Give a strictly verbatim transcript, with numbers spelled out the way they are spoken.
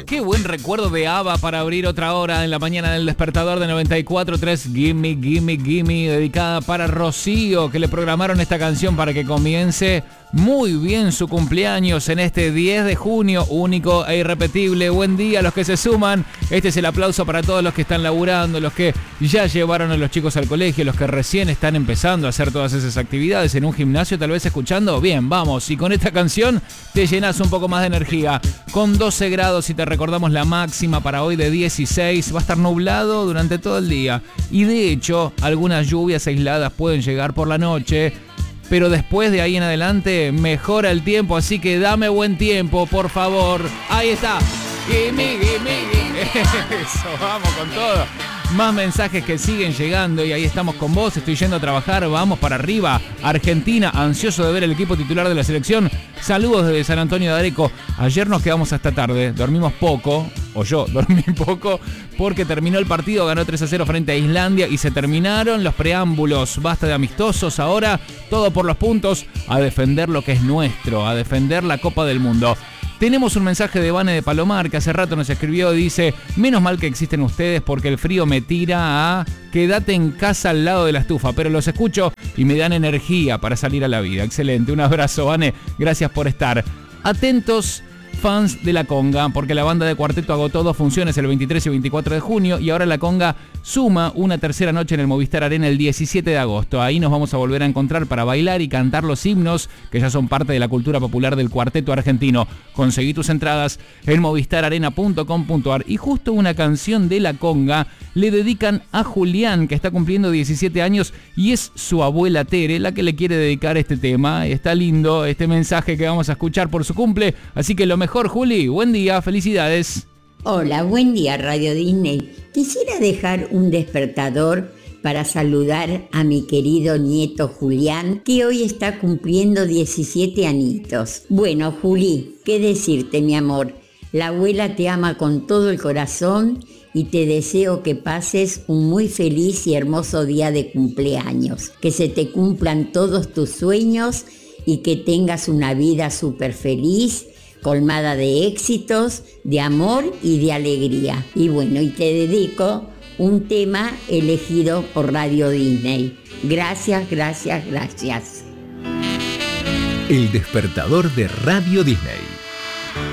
Qué buen recuerdo de ABBA para abrir otra hora en la mañana del despertador de noventa y cuatro punto tres. Gimme, gimme, gimme, dedicada para Rocío, que le programaron esta canción para que comience muy bien su cumpleaños en este diez de junio, único e irrepetible. Buen día a los que se suman. Este es el aplauso para todos los que están laburando, los que ya llevaron a los chicos al colegio, los que recién están empezando a hacer todas esas actividades en un gimnasio, tal vez escuchando. Bien, vamos. Y con esta canción te llenas un poco más de energía. Con doce grados y te recordamos la máxima para hoy de dieciséis. Va a estar nublado durante todo el día. Y de hecho, algunas lluvias aisladas pueden llegar por la noche. Pero después de ahí en adelante mejora el tiempo, así que dame buen tiempo, por favor. Ahí está. Gimme, gimme, gimme. Eso, vamos con todo. Más mensajes que siguen llegando y ahí estamos con vos. Estoy yendo a trabajar, vamos para arriba. Argentina, ansioso de ver el equipo titular de la selección. Saludos desde San Antonio de Areco. Ayer nos quedamos hasta tarde, dormimos poco, o yo dormí poco, porque terminó el partido, ganó tres a cero frente a Islandia y se terminaron los preámbulos. Basta de amistosos, ahora todo por los puntos, a defender lo que es nuestro, a defender la Copa del Mundo. Tenemos un mensaje de Vane de Palomar que hace rato nos escribió, dice: menos mal que existen ustedes porque el frío me tira a quédate en casa al lado de la estufa, pero los escucho y me dan energía para salir a la vida. Excelente, un abrazo, Vane, gracias por estar. Atentos, fans de La Conga, porque la banda de cuarteto agotó dos funciones el veintitrés y veinticuatro de junio y ahora La Conga suma una tercera noche en el Movistar Arena el diecisiete de agosto. Ahí nos vamos a volver a encontrar para bailar y cantar los himnos que ya son parte de la cultura popular del cuarteto argentino. Conseguí tus entradas en movistar arena punto com punto ar. Y justo una canción de La Conga le dedican a Julián, que está cumpliendo diecisiete años y es su abuela Tere la que le quiere dedicar este tema. Está lindo este mensaje que vamos a escuchar por su cumple, así que lo mejor, Juli, buen día, felicidades. Hola, buen día Radio Disney. Quisiera dejar un despertador para saludar a mi querido nieto Julián, que hoy está cumpliendo diecisiete añitos. Bueno, Juli, ¿qué decirte, mi amor? La abuela te ama con todo el corazón y te deseo que pases un muy feliz y hermoso día de cumpleaños. Que se te cumplan todos tus sueños y que tengas una vida súper feliz, colmada de éxitos, de amor y de alegría. Y bueno, y te dedico un tema elegido por Radio Disney. Gracias, gracias, gracias. El despertador de Radio Disney.